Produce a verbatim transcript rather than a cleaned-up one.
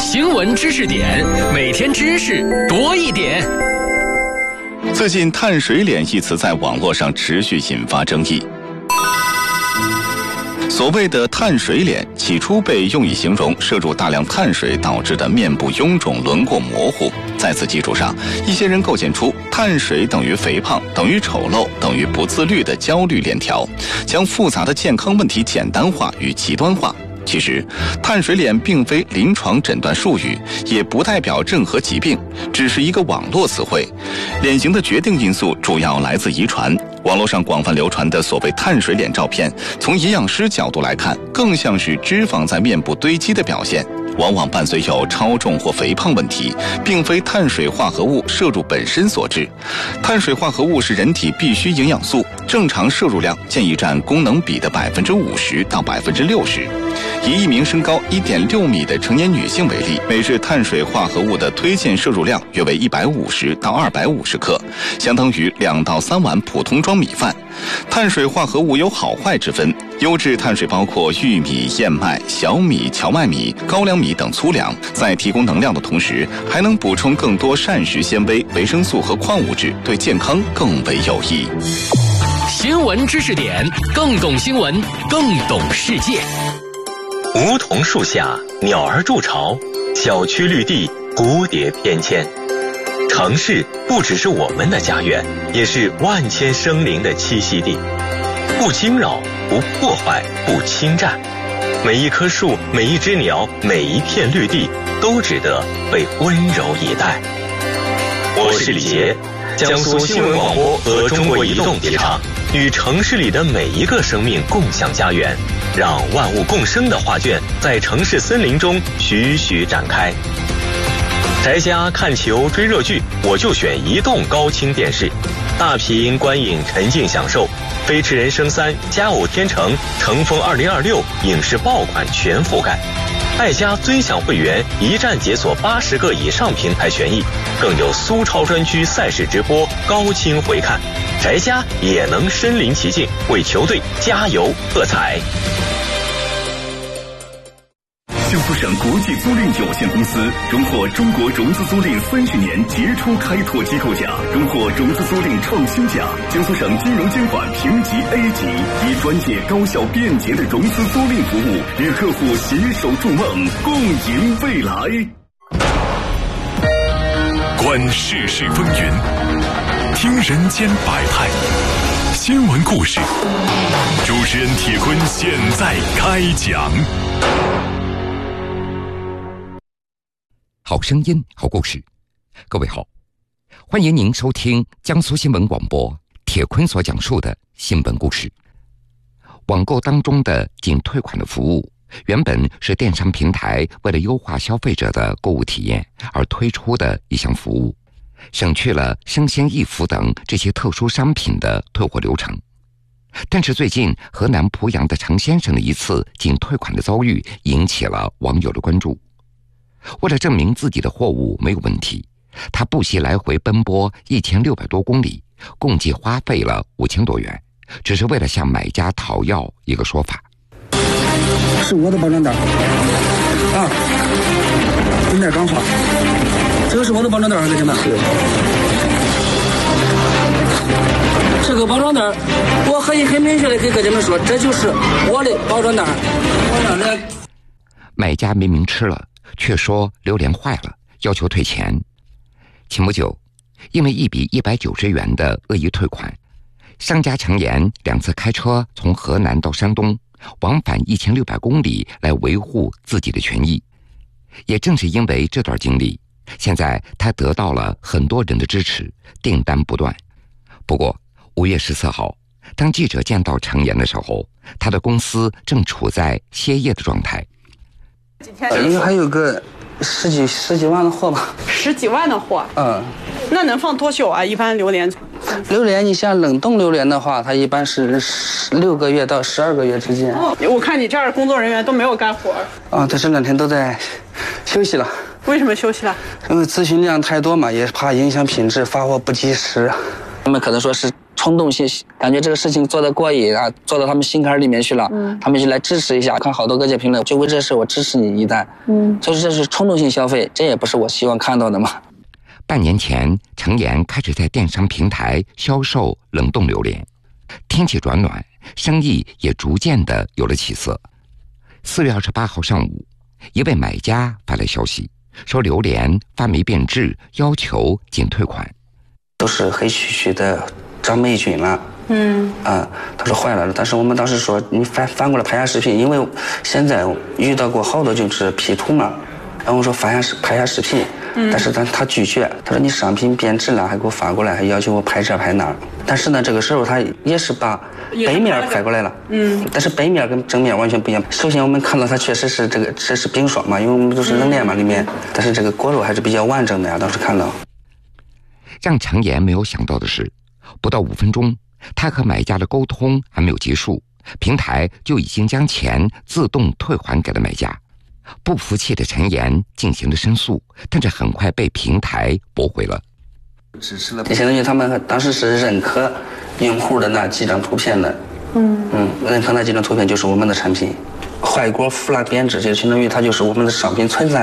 新闻知识点，每天知识多一点。 最近碳水脸一词在网络上持续引发争议。所谓的碳水脸，起初被用以形容摄入大量碳水导致的面部臃肿、轮廓模糊。在此基础上，一些人构建出碳水等于肥胖、等于丑陋、等于不自律的焦虑链条，将复杂的健康问题简单化与极端化。其实，碳水脸并非临床诊断术语，也不代表任何疾病，只是一个网络词汇。脸型的决定因素主要来自遗传。网络上广泛流传的所谓碳水脸照片，从营养师角度来看，更像是脂肪在面部堆积的表现，往往伴随有超重或肥胖问题，并非碳水化合物摄入本身所致。碳水化合物是人体必需营养素，正常摄入量建议占功能比的百分之五十到百分之六十。以一名身高一点六米的成年女性为例，每日碳水化合物的推荐摄入量约为一百五十到二百五十克，相当于两到三碗普通装米饭。碳水化合物有好坏之分，优质碳水包括玉米、燕麦、小米、荞麦米、高粱米等粗粮，在提供能量的同时，还能补充更多膳食纤维、维生素和矿物质，对健康更为有益。 新闻知识点，更懂新闻，更懂世界。 梧桐树下，鸟儿筑巢；小区绿地，蝴蝶翩跹。城市不只是我们的家园，也是万千生灵的栖息地。不惊扰，不破坏，不侵占，每一棵树，每一只鸟，每一片绿地，都值得被温柔以待。我是李杰，江苏新闻广播和中国移动联唱，与城市里的每一个生命共享家园，让万物共生的画卷在城市森林中徐徐展开。宅家看球追热剧，我就选移动高清电视，大屏观影沉浸享受。飞驰人生三、佳偶天成、乘风二零二六影视爆款全覆盖。爱家尊享会员一站解锁八十个以上平台权益，更有苏超专区赛事直播高清回看，宅家也能身临其境为球队加油喝彩。 江苏省国际租赁有限公司荣获中国融资租赁三十年杰出开拓机构奖，荣获融资租赁创新奖。江苏省金融监管评级 A 级，以专业、高效、便捷的融资租赁服务，与客户携手筑梦，共赢未来。 观世事风云，听人间百态，新闻故事。主持人铁坤现在开讲。 好声音，好故事。各位好，欢迎您收听江苏新闻广播铁坤所讲述的新闻故事。网购当中的仅退款的服务，原本是电商平台为了优化消费者的购物体验而推出的一项服务，省去了生鲜易服等这些特殊商品的退货流程。但是最近河南濮阳的常先生的一次仅退款的遭遇引起了网友的关注。为了证明自己的货物没有问题，他不惜来回奔波一千六百多公里，共计花费了五千多元，只是为了向买家讨要一个说法。 是我的包装袋啊，真的刚好，这个是我的包装袋，哥姐们。这个包装袋，我可以很明确的给哥姐们说，这就是我的包装袋。包装袋。 买家明明吃了，却说榴莲坏了，要求退钱。前不久，因为一笔一百九十元的恶意退款，商家扬言两次开车从河南到山东，往返一千六百公里来维护自己的权益。也正是因为这段经历，现在他得到了很多人的支持，订单不断。不过五月十四号，当记者见到常言的时候，他的公司正处在歇业的状态。 应该还有个十几十几万的货吧。 十几万的货？嗯。那能放多久啊？一般榴莲？ 榴莲，你像冷冻榴莲的话，它一般是六个月到十二个月之间。 哦，我看你这儿工作人员都没有干活。 啊，这这两天都在休息了。 为什么休息了？ 因为咨询量太多嘛，也怕影响品质，发货不及时。他们可能说是冲动性，感觉这个事情做得过瘾啊，做到他们心坎里面去了，嗯，他们就来支持一下。看好多各界评论，就为这事我支持你一单，嗯，所以这是冲动性消费，这也不是我希望看到的嘛。 半年前，程岩开始在电商平台销售冷冻榴莲，天气转暖，生意也逐渐的有了起色。四月二十八号上午，一位买家发来消息，说榴莲发霉变质，要求仅退款。 都是黑黢黢的，长霉菌了。嗯啊，他说坏了，但是我们当时说你翻翻过来拍下视频，因为现在遇到过好多就是 P 图嘛，然后我说翻下拍下视频，嗯、但是他他拒绝，他说你商品变质了，还给我发过来，还要求我拍这拍那儿。但是呢，这个时候他也是把背面拍过来了，嗯，但是背面跟正面完全不一样。首先我们看到它确实是这个这是冰霜嘛，因为我们都是冷链嘛里面，但是这个果肉还是比较完整的呀，当时看到。 让程岩没有想到的是，不到五分钟，他和买家的沟通还没有结束，平台就已经将钱自动退还给了买家。不服气的程岩进行了申诉，但这很快被平台驳回了。 支持了，相当于他们当时是认可用户的那几张图片的，嗯嗯，认可那几张图片就是我们的产品。坏锅腐烂变质，就相当于它就是我们的商品存在。